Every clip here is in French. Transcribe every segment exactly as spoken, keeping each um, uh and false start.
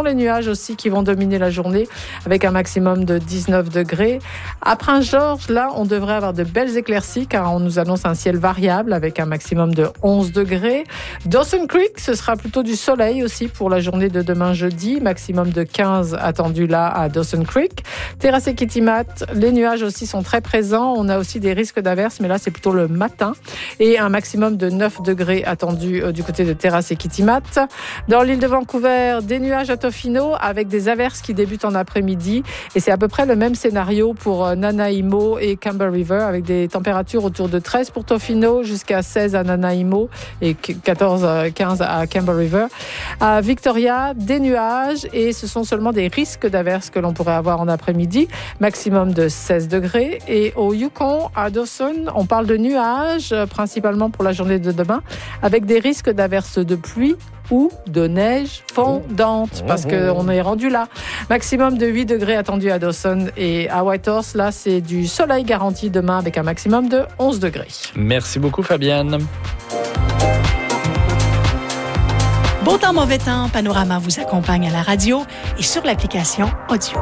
sont les nuages aussi qui vont dominer la journée avec un maximum de dix-neuf degrés. À Prince-Georges, là, on devrait avoir de belles éclaircies car on nous annonce un ciel variable avec un maximum de onze degrés. Dawson Creek, ce sera plutôt du soleil aussi pour la journée de demain jeudi, maximum de quinze attendu là à Dawson Creek. Terrasse et Kitimat, les nuages aussi sont très présents. On a aussi des risques d'averses, mais là, c'est plutôt le matin. Et un maximum de neuf degrés attendu du côté de Terrasse et Kitimat. Dans l'île de Vancouver, des nuages à Tofino avec des averses qui débutent en après-midi. Et c'est à peu près le même scénario pour Nanaimo et Campbell River avec des températures autour de treize pour Tofino jusqu'à seize à Nanaimo et quatorze à quinze à Campbell River. À Victoria, des nuages et ce sont seulement des risques d'averses que l'on pourrait avoir en après-midi. Maximum de seize degrés. Et au Yukon, à Dawson, on parle de nuages, principalement pour la journée de demain, avec des risques d'averses de pluie ou de neige fondante, parce qu'on est rendu là. Maximum de huit degrés attendu à Dawson et à Whitehorse. Là, c'est du soleil garanti demain avec un maximum de onze degrés. Merci beaucoup, Fabienne. Beau temps, mauvais temps, Panorama vous accompagne à la radio et sur l'application audio.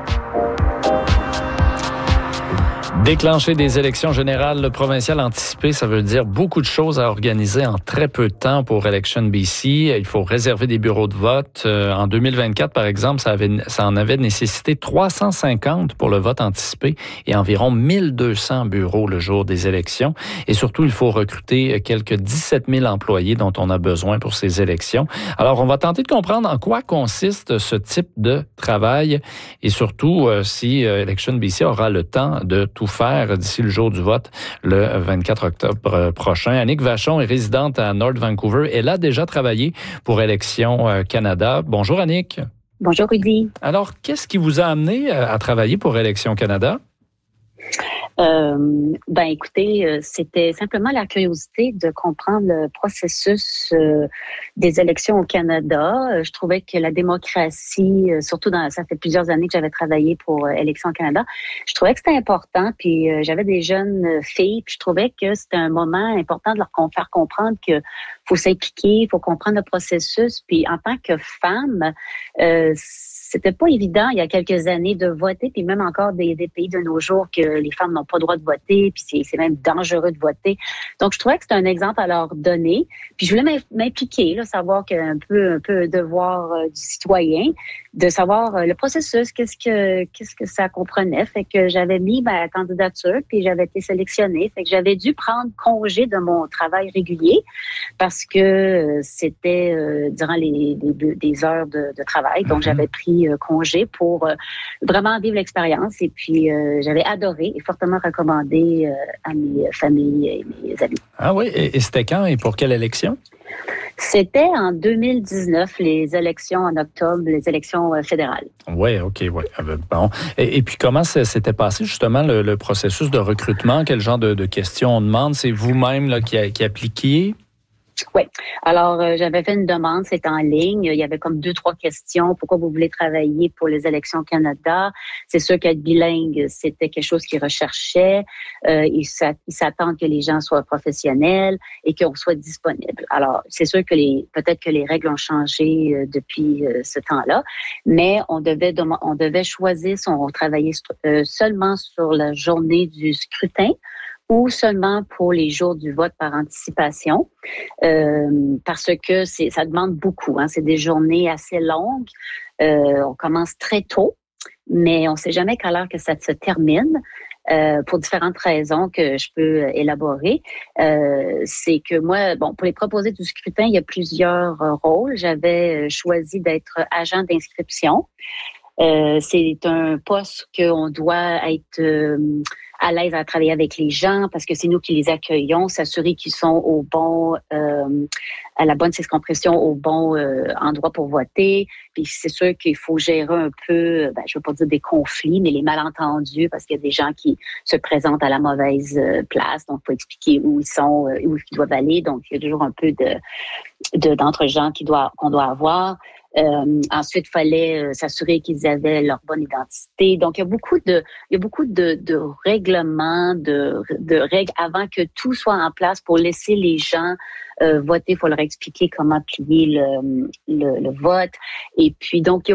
Déclencher des élections générales provinciales anticipées, ça veut dire beaucoup de choses à organiser en très peu de temps pour Election B C. Il faut réserver des bureaux de vote. En deux mille vingt-quatre, par exemple, ça, avait, ça en avait nécessité trois cent cinquante pour le vote anticipé et environ mille deux cents bureaux le jour des élections. Et surtout, il faut recruter quelques dix-sept mille employés dont on a besoin pour ces élections. Alors, on va tenter de comprendre en quoi consiste ce type de travail et surtout si Election B C aura le temps de tout faire d'ici le jour du vote, le vingt-quatre octobre prochain. Annick Vachon est résidente à North Vancouver. Elle a déjà travaillé pour Élections Canada. Bonjour Annick. Bonjour Rudy. Alors, qu'est-ce qui vous a amené à travailler pour Élections Canada? Euh, ben écoutez, c'était simplement la curiosité de comprendre le processus euh, des élections au Canada. Je trouvais que la démocratie, surtout dans, ça fait plusieurs années que j'avais travaillé pour euh, Élections Canada, je trouvais que c'était important. Puis euh, j'avais des jeunes filles, puis je trouvais que c'était un moment important de leur faire comprendre que faut s'impliquer, il faut comprendre le processus. Puis en tant que femme, euh, c'était pas évident il y a quelques années de voter, puis même encore des, des pays de nos jours que les femmes n'ont pas le droit de voter, puis c'est, c'est même dangereux de voter. Donc, je trouvais que c'était un exemple à leur donner. Puis, je voulais m'impliquer, là, savoir qu'un peu, un peu devoir euh, du citoyen, de savoir euh, le processus, qu'est-ce que, qu'est-ce que ça comprenait. Fait que j'avais mis ma candidature, puis j'avais été sélectionnée. Fait que j'avais dû prendre congé de mon travail régulier parce que euh, c'était euh, durant les, les, des heures de, de travail. Donc, j'avais pris euh, congé pour euh, vraiment vivre l'expérience. Et puis, euh, j'avais adoré et fortement recommandé euh, à mes familles et mes amis. Ah oui? Et, et c'était quand et pour quelle élection? C'était en deux mille dix-neuf, les élections en octobre, les élections euh, fédérales. Oui, OK, oui. Bon. Et, et puis, comment ça s'était passé, justement, le, le processus de recrutement? Quel genre de, de questions on demande? C'est vous-même là, qui, qui appliquiez? Oui. Alors, euh, j'avais fait une demande, c'était en ligne. Il y avait comme deux, trois questions. Pourquoi vous voulez travailler pour les élections au Canada? C'est sûr qu'être bilingue, c'était quelque chose qu'ils recherchaient. Euh, ils s'attendent que les gens soient professionnels et qu'on soit disponible. Alors, c'est sûr que les, peut-être que les règles ont changé euh, depuis euh, ce temps-là, mais on devait, on devait choisir si on travaillait euh, seulement sur la journée du scrutin ou seulement pour les jours du vote par anticipation, euh, parce que c'est, ça demande beaucoup. Hein, c'est des journées assez longues. Euh, on commence très tôt, mais on ne sait jamais quelle heure que ça se termine. Euh, pour différentes raisons que je peux élaborer. Euh, c'est que moi, bon, pour les proposés du scrutin, il y a plusieurs euh, rôles. J'avais choisi d'être agent d'inscription. Euh, c'est un poste qu'on doit être euh, à l'aise à travailler avec les gens parce que c'est nous qui les accueillons, s'assurer qu'ils sont au bon, euh, à la bonne circonscription, au bon euh, endroit pour voter. Puis c'est sûr qu'il faut gérer un peu, ben, je veux pas dire des conflits, mais les malentendus parce qu'il y a des gens qui se présentent à la mauvaise euh, place, donc il faut expliquer où ils sont, euh, où ils doivent aller. Donc il y a toujours un peu de, de d'entre-gens qui doit, qu'on doit avoir. Euh, ensuite, il fallait euh, s'assurer qu'ils avaient leur bonne identité. Donc, il y a beaucoup de, il y a beaucoup de, de règlements, de, de règles avant que tout soit en place pour laisser les gens euh, voter. Il faut leur expliquer comment plier le, le, le vote. Et puis, donc, il y a